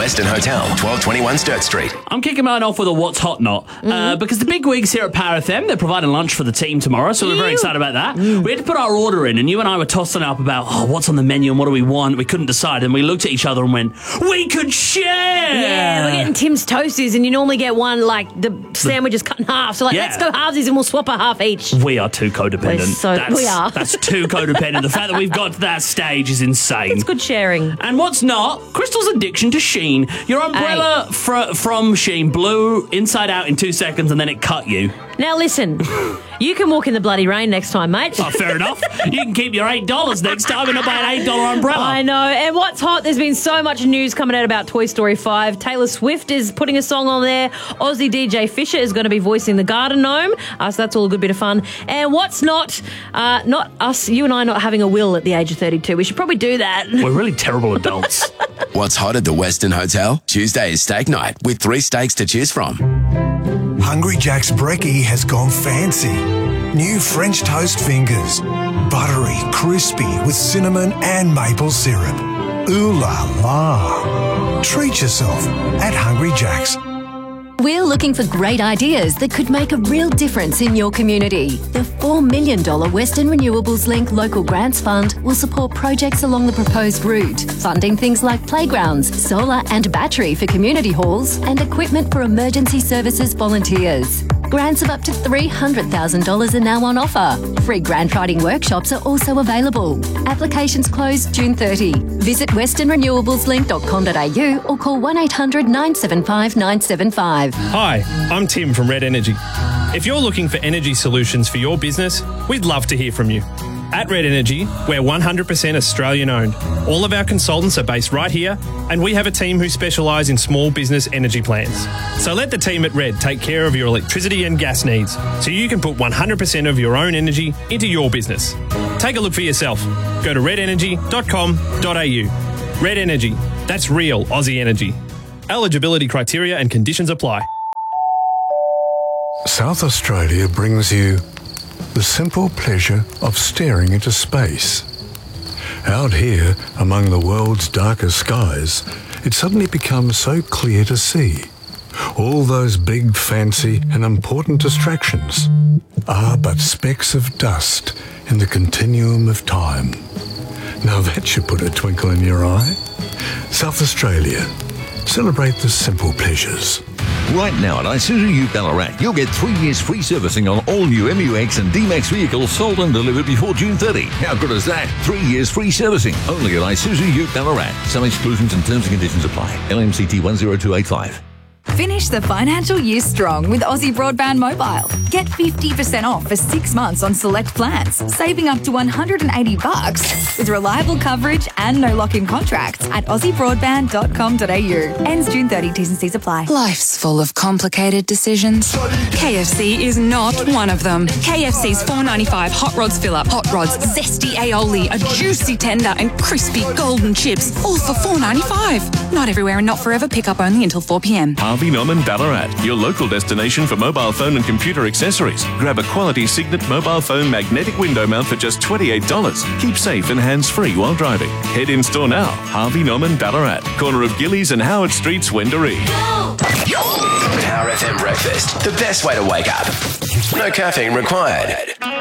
Western Hotel, 1221 Sturt Street. I'm kicking mine off with a What's Hot Not, because the big wigs here at Power FM, they're providing lunch for the team tomorrow, so we're very excited about that. We had to put our order in, and you and I were tossing up about, what's on the menu and what do we want? We couldn't decide, and we looked at each other and went, we could share! Yeah, we're getting Tim's Toasties, and you normally get one, like, the sandwich is cut in half, so let's go halvesies and we'll swap a half each. We are too codependent. We are. That's too codependent. The fact that we've got to that stage is insane. It's good sharing. And what's not? Crystal's addiction to Shein. Your umbrella from Shein blew inside out in 2 seconds and then it cut you. Now listen, you can walk in the bloody rain next time, mate. Oh, fair enough. You can keep your $8 next time and not buy an $8 umbrella. I know. And what's hot, there's been so much news coming out about Toy Story 5. Taylor Swift is putting a song on there. Aussie DJ Fisher is going to be voicing the Garden Gnome. So that's all a good bit of fun. And what's not us, you and I not having a will at the age of 32. We should probably do that. We're really terrible adults. What's hot at the Western Hotel? Tuesday is steak night with 3 steaks to choose from. Hungry Jack's Brekkie has gone fancy. New French toast fingers. Buttery, crispy with cinnamon and maple syrup. Ooh la la. Treat yourself at Hungry Jack's. We're looking for great ideas that could make a real difference in your community. The $4 million Western Renewables Link Local Grants Fund will support projects along the proposed route, funding things like playgrounds, solar and battery for community halls, and equipment for emergency services volunteers. Grants of up to $300,000 are now on offer. Free grant writing workshops are also available. Applications close June 30. Visit westernrenewablesLink.com.au or call 1800 975 975. Hi, I'm Tim from Red Energy. If you're looking for energy solutions for your business, we'd love to hear from you. At Red Energy, we're 100% Australian owned. All of our consultants are based right here, and we have a team who specialise in small business energy plans. So let the team at Red take care of your electricity and gas needs, so you can put 100% of your own energy into your business. Take a look for yourself. Go to redenergy.com.au. Red Energy, that's real Aussie energy. Eligibility criteria and conditions apply. South Australia brings you the simple pleasure of staring into space. Out here, among the world's darkest skies, it suddenly becomes so clear to see. All those big, fancy and important distractions are but specks of dust in the continuum of time. Now that should put a twinkle in your eye. South Australia. Celebrate the simple pleasures. Right now at Isuzu Ute Ballarat, you'll get 3 years free servicing on all new MU-X and D-Max vehicles sold and delivered before June 30. How good is that? 3 years free servicing only at Isuzu Ute Ballarat. Some exclusions and terms and conditions apply. LMCT 10285. Finish the financial year strong with Aussie Broadband Mobile. Get 50% off for 6 months on select plans, saving up to $180 with reliable coverage and no lock-in contracts at aussiebroadband.com.au. Ends June 30. T's and C's apply. Life's full of complicated decisions. KFC is not one of them. KFC's $4.95 Hot Rods Fill-Up, Hot Rods, Zesty Aioli, a juicy tender and crispy golden chips, all for $4.95. Not everywhere and not forever. Pick up only until 4 p.m. Harvey Norman Ballarat, your local destination for mobile phone and computer accessories. Grab a quality Signet mobile phone magnetic window mount for just $28. Keep safe and hands-free while driving. Head in store now. Harvey Norman Ballarat, corner of Gillies and Howard Streets, Wendouree. Power FM breakfast, the best way to wake up. No caffeine required.